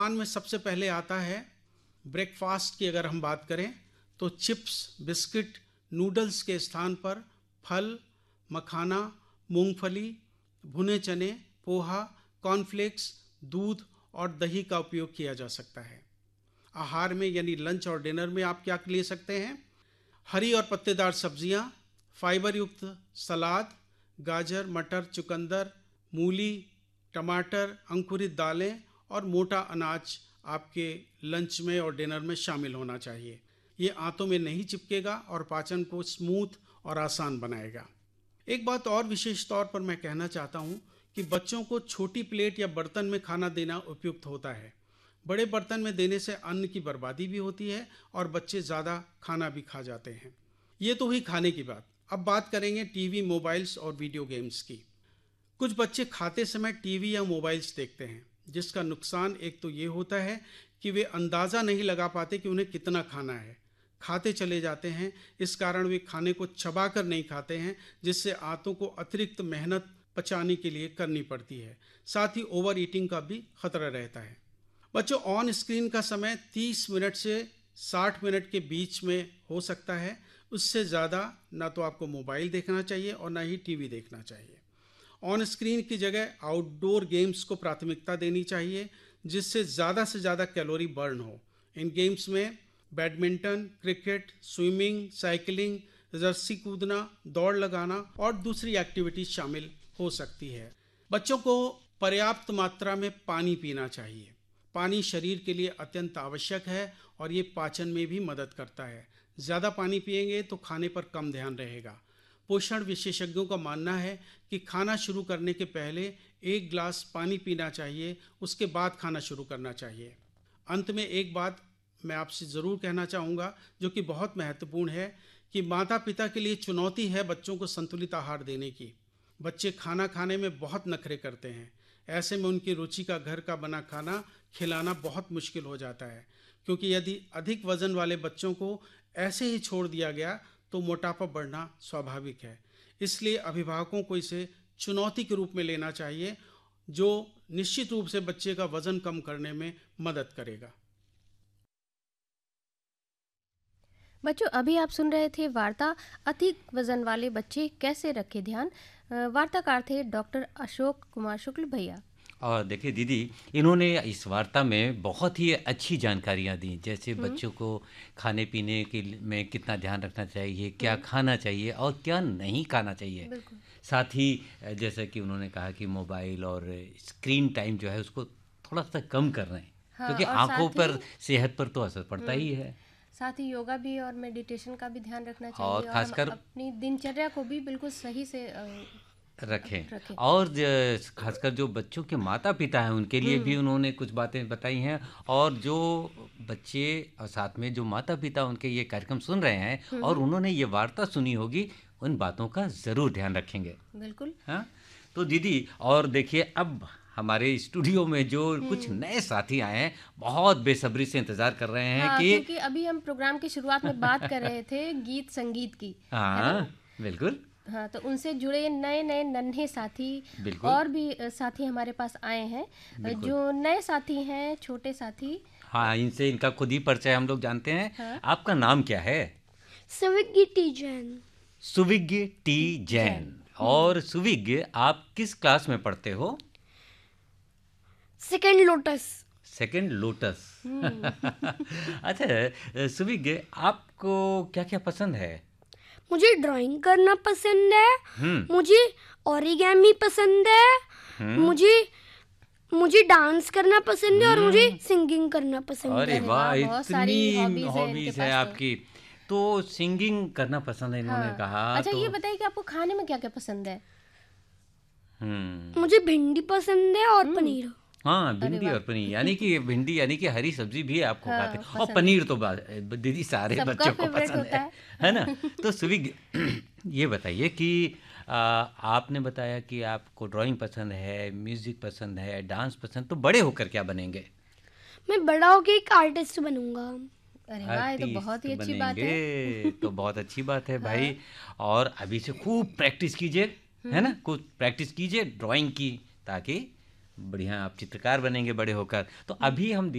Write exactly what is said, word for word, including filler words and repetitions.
खान में सबसे पहले आता है ब्रेकफास्ट की। अगर हम बात करें तो चिप्स, बिस्किट, नूडल्स के स्थान पर फल, मखाना, मूंगफली, भुने चने, पोहा, कॉर्नफ्लेक्स, दूध और दही का उपयोग किया जा सकता है। आहार में यानी लंच और डिनर में आप क्या ले सकते हैं? हरी और पत्तेदार सब्जियां, फाइबर युक्त सलाद, गाजर, मटर, चुकंदर, मूली, टमाटर, अंकुरित दालें और मोटा अनाज आपके लंच में और डिनर में शामिल होना चाहिए। ये आंतों में नहीं चिपकेगा और पाचन को स्मूथ और आसान बनाएगा। एक बात और विशेष तौर पर मैं कहना चाहता हूँ कि बच्चों को छोटी प्लेट या बर्तन में खाना देना उपयुक्त होता है। बड़े बर्तन में देने से अन्न की बर्बादी भी होती है और बच्चे ज़्यादा खाना भी खा जाते हैं। ये तो हुई खाने की बात। अब बात करेंगे टीवी, मोबाइल्स और वीडियो गेम्स की। कुछ बच्चे खाते समय टीवी या मोबाइल्स देखते हैं, जिसका नुकसान एक तो ये होता है कि वे अंदाज़ा नहीं लगा पाते कि उन्हें कितना खाना है, खाते चले जाते हैं। इस कारण वे खाने को चबा कर नहीं खाते हैं, जिससे आंतों को अतिरिक्त मेहनत पचाने के लिए करनी पड़ती है। साथ ही ओवर ईटिंग का भी खतरा रहता है। बच्चों, ऑन स्क्रीन का समय तीस मिनट से साठ मिनट के बीच में हो सकता है। उससे ज़्यादा ना तो आपको मोबाइल देखना चाहिए और ना ही टीवी देखना चाहिए। ऑन स्क्रीन की जगह आउटडोर गेम्स को प्राथमिकता देनी चाहिए, जिससे ज़्यादा से ज़्यादा कैलोरी बर्न हो। इन गेम्स में बैडमिंटन, क्रिकेट, स्विमिंग, साइकिलिंग, रस्सी कूदना, दौड़ लगाना और दूसरी एक्टिविटीज शामिल हो सकती है। बच्चों को पर्याप्त मात्रा में पानी पीना चाहिए। पानी शरीर के लिए अत्यंत आवश्यक है और ये पाचन में भी मदद करता है। ज़्यादा पानी पिएंगे तो खाने पर कम ध्यान रहेगा। पोषण विशेषज्ञों का मानना है कि खाना शुरू करने के पहले एक गिलास पानी पीना चाहिए, उसके बाद खाना शुरू करना चाहिए। अंत में एक बात मैं आपसे ज़रूर कहना चाहूँगा जो कि बहुत महत्वपूर्ण है कि माता पिता के लिए चुनौती है बच्चों को संतुलित आहार देने की। बच्चे खाना खाने में बहुत नखरे करते हैं। ऐसे में उनकी रुचि का घर का बना खाना खिलाना बहुत मुश्किल हो जाता है, क्योंकि यदि अधिक वजन वाले बच्चों को ऐसे ही छोड़ दिया गया तो मोटापा बढ़ना स्वाभाविक है। इसलिए अभिभावकों को इसे चुनौती के रूप में लेना चाहिए, जो निश्चित रूप से बच्चे का वजन कम करने में मदद करेगा। बच्चों, अभी आप सुन रहे थे वार्ता अधिक वजन वाले बच्चे कैसे रखें ध्यान। वार्ताकार थे डॉक्टर अशोक कुमार शुक्ल भैया। और देखिए दीदी, इन्होंने इस वार्ता में बहुत ही अच्छी जानकारियाँ दी, जैसे बच्चों को खाने पीने के में कितना ध्यान रखना चाहिए, क्या खाना चाहिए और क्या नहीं खाना चाहिए। साथ ही जैसे कि उन्होंने कहा कि मोबाइल और स्क्रीन टाइम जो है उसको थोड़ा सा कम कर रहे हैं, हाँ, क्योंकि आंखों पर, सेहत पर तो असर पड़ता ही है। साथ ही योगा भी और मेडिटेशन का भी ध्यान रखना चाहिए और खासकर अपनी दिनचर्या को भी बिल्कुल सही से रखें, रखें। और खासकर जो बच्चों के माता पिता हैं उनके लिए भी उन्होंने कुछ बातें बताई हैं। और जो बच्चे और साथ में जो माता पिता उनके ये कार्यक्रम सुन रहे हैं और उन्होंने ये वार्ता सुनी होगी, उन बातों का ज़रूर ध्यान रखेंगे। बिल्कुल। हाँ, तो दीदी, और देखिए अब हमारे स्टूडियो में जो कुछ नए साथी आए हैं, बहुत बेसब्री से इंतजार कर रहे हैं। हाँ, कि क्योंकि अभी हम प्रोग्राम की शुरुआत में बात कर रहे थे गीत संगीत की। हाँ, बिल्कुल। हाँ, तो उनसे जुड़े नए नए नन्हे साथी और भी साथी हमारे पास आए हैं। जो नए साथी हैं, छोटे साथी, हाँ, इनसे इनका खुद ही परिचय हम लोग जानते हैं। हाँ? आपका नाम क्या है? सुविज्ञ टी जैन। सुविज्ञ टी जैन। और सुविज्ञ, आप किस क्लास में पढ़ते हो? Second lotus. Second lotus. अच्छा सुविज्ञ, आपको क्या क्या पसंद है? मुझे ड्राइंग करना पसंद है, मुझे ओरिगेमी पसंद है, मुझे मुझे डांस करना पसंद है और मुझे सिंगिंग करना पसंद है। अरे वाह, इतनी हॉबीज है आपकी। तो सिंगिंग करना पसंद है इन्होंने हाँ। कहा। अच्छा, तो ये बताइए कि आपको खाने में क्या क्या पसंद है? मुझे भिंडी पसंद है और पनीर। हाँ, भिंडी और पनीर, यानी कि भिंडी यानी कि हरी सब्जी भी आपको हाँ, खाते हैं। और पनीर तो दीदी सारे बच्चों को पसंद है, है ना। तो सुविज्ञ, ये बताइए कि आ, आपने बताया कि आपको ड्राइंग पसंद है, म्यूजिक पसंद है, डांस पसंद, तो बड़े होकर क्या बनेंगे? मैं बड़ा होकर एक आर्टिस्ट बनूंगा। अरे वाह, ये तो बहुत ही अच्छी बात है। तो बहुत अच्छी बात है भाई। हाँ। और अभी से खूब प्रैक्टिस कीजिए, है ना, खूब प्रैक्टिस कीजिए ड्राइंग की, ताकि बढ़िया आप चित्रकार बनेंगे बड़े होकर। तो अभी हम